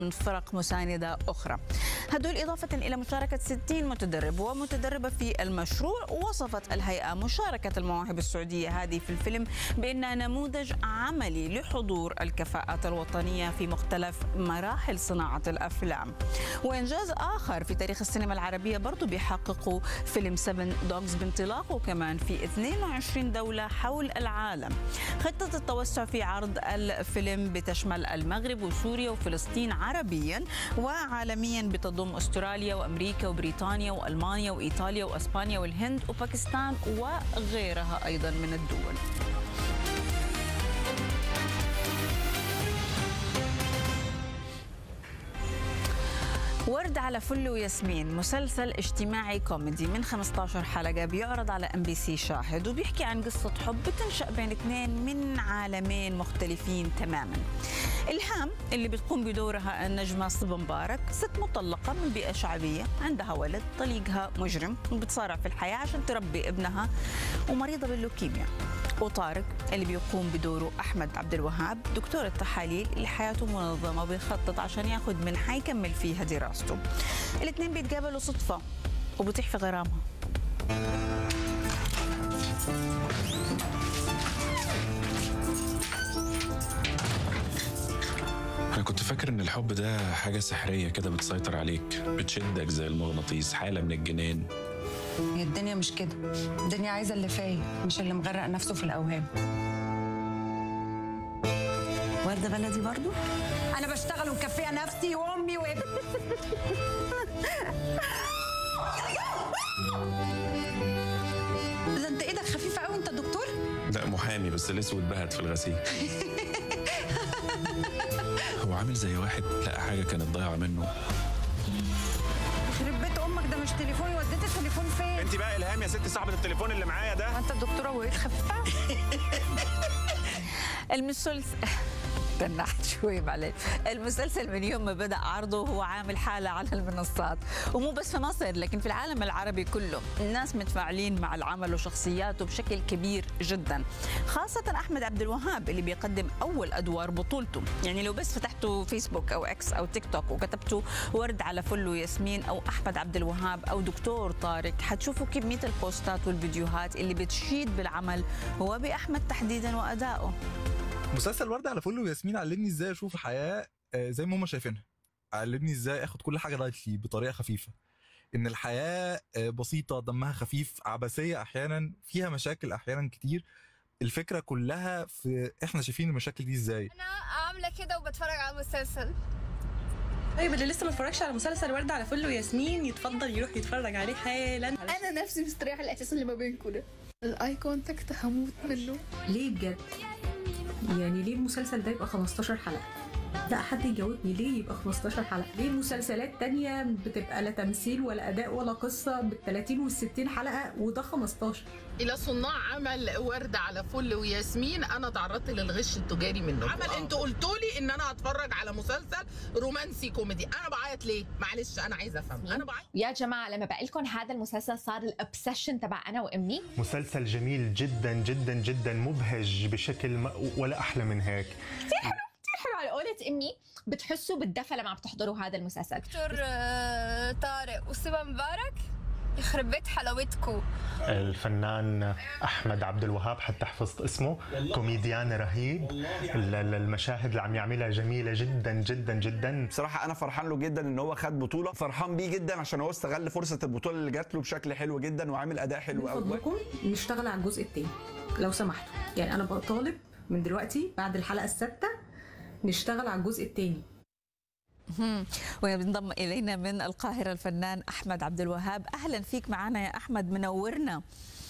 من فرق مساندة أخرى. هدول إضافة إلى مشاركة 60 متدرب ومتدربة في المشروع. وصفت الهيئة مشاركة المواهب السعودية هذه في الفيلم بأنها نموذج عملي لحضور الكفاءات الوطنية في مختلف مراحل صناعة الأفلام. وإنجاز آخر في تاريخ السينما العربية برضو بيحققوا فيلم 7 دوغز بانطلاقه كمان في 22 دولة حول العالم. خطة التوسع في عرض الفيلم بتشمل المغرب وسوريا وفلسطين عربيا وعالميا، بتضم استراليا وامريكا وبريطانيا والمانيا وايطاليا واسبانيا والهند وباكستان وغيرها ايضا من الدول. ورد على فل وياسمين مسلسل اجتماعي كوميدي من 15 حلقة بيعرض على MBC شاهد، وبيحكي عن قصة حب بتنشأ بين اثنين من عالمين مختلفين تماما. إلهام اللي بتقوم بدورها النجمة صبا مبارك ست مطلقة من بيئة شعبية، عندها ولد طليقها مجرم وبتصارع في الحياة عشان تربي ابنها ومريضة باللوكيميا. وطارق اللي بيقوم بدوره أحمد عبد الوهاب دكتور التحاليل اللي حياته منظمة وبيخطط عشان ياخذ منحة يكمل فيها دراسته. الاثنين بيتقابلوا صدفة وبيطيح في غرامها. أنا كنت فاكر إن الحب ده حاجة سحرية كده بتسيطر عليك، بتشدك زي المغناطيس، حالة من الجنان. هي الدنيا مش كده، الدنيا عايزة اللي فايق مش اللي مغرق نفسه في الأوهام. وردة بلدي برضو؟ أنا بشتغل ومكفية نفسي وأمي وابني. ده أنت إيدك خفيفة قوي، أنت دكتور؟ لا محامي، بس الأسود بهت في الغسيل. هو عامل زي واحد لقى حاجة كانت ضايعة منه. يخرب بيت امك، ده مش تليفوني، وديت التليفون فين؟ انت بقى الهام يا ست صاحبه التليفون اللي معايا ده. انت الدكتوره وايه خفيفه؟ المسلسل تنحت شوي معلش. المسلسل من يوم ما بدأ عرضه هو عامل حالة على المنصات، ومو بس في مصر لكن في العالم العربي كله. الناس متفاعلين مع العمل وشخصياته بشكل كبير جدا، خاصة أحمد عبد الوهاب اللي بيقدم أول أدوار بطولته. يعني لو بس فتحتوا فيسبوك أو إكس أو تيك توك وكتبتوا ورد على فل وياسمين أو أحمد عبد الوهاب أو دكتور طارق، حتشوفوا كمية البوستات والفيديوهات اللي بتشيد بالعمل وبأحمد تحديدا وأدائه. مسلسل ورد على فل وياسمين علمني ازاي اشوف الحياه زي ما هم شايفينها، علمني ازاي اخد كل حاجه لايتلي بطريقه خفيفه، ان الحياه بسيطه، دمها خفيف، عبثيه احيانا، فيها مشاكل احيانا كتير. الفكره كلها في احنا شايفين المشاكل دي ازاي. انا عامله كده وبتفرج على المسلسل. طيب اللي لسه ما اتفرجش على مسلسل ورد على فل وياسمين يتفضل يروح يتفرج عليه حالا. انا نفسي مستريحه الاحساس اللي ما بينكم ده، الاي كونتاكت هموت منه. ليه بجد؟ يعني ليه المسلسل ده يبقى 15 حلقة؟ لا حد يجاوبني، ليه يبقى 15 حلقة؟ ليه مسلسلات تانية بتبقى لا تمثيل ولا أداء ولا قصة بال30 وال60 حلقة وده 15؟ إلى صناع عمل ورد على فل وياسمين أنا تعرضت للغش التجاري منه. عمل أنتوا قلتوا لي إن أنا هتفرج على مسلسل رومانسي كوميدي، أنا بعيط ليه؟ معلش أنا عايزة أفهم، أنا بعيط. يا جماعة لما بقول لكم هذا المسلسل صار الأوبسيشن تبع أنا وأمي. مسلسل جميل جدا جدا جدا، مبهج بشكل ولا أحلى من هيك. كثير حلو كثير حلو، على قولة أمي بتحسوا بالدفى لما عم تحضروا هذا المسلسل. دكتور طارق وصبا مبارك يخرب بيت حلاوتكم. الفنان أحمد عبد الوهاب حتى حفظت اسمه، كوميديان رهيب. المشاهد اللي عم يعملها جميلة جدا جدا جدا. بصراحه انا فرحان له جدا ان هو خد بطوله، فرحان بيه جدا عشان هو استغل فرصه البطوله اللي جات له بشكل حلو جدا وعامل اداء حلو قوي. من فضلكم نشتغل على الجزء الثاني لو سمحتوا، يعني أنا بطالب من دلوقتي بعد الحلقة السادسة نشتغل على الجزء الثاني. وينضم إلينا من القاهرة الفنان أحمد عبد الوهاب. أهلا فيك معنا يا أحمد، منورنا.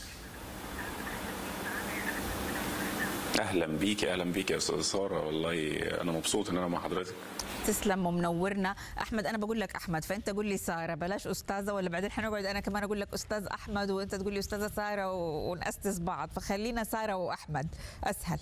أهلا بيك يا أستاذ سارة، والله أنا مبسوط إن أنا مع حضرتك. تسلم ومنورنا. أحمد أنا بقول لك أحمد فأنت قول لي سارة، بلاش أستاذة ولا بعدين حنقعد أنا كمان أقول لك أستاذ أحمد وأنت تقول لي أستاذة سارة ونأسس بعض، فخلينا سارة وأحمد أسهل.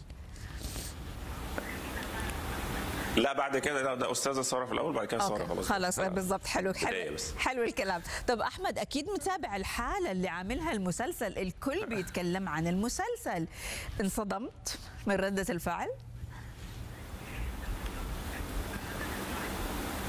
لا بعد كده ده استاذه ساره في الاول، بعد كده ساره خلاص بالضبط. حلو الكلام. طب احمد اكيد متابع الحاله اللي عاملها المسلسل، الكل بيتكلم عن المسلسل، انصدمت من رده الفعل؟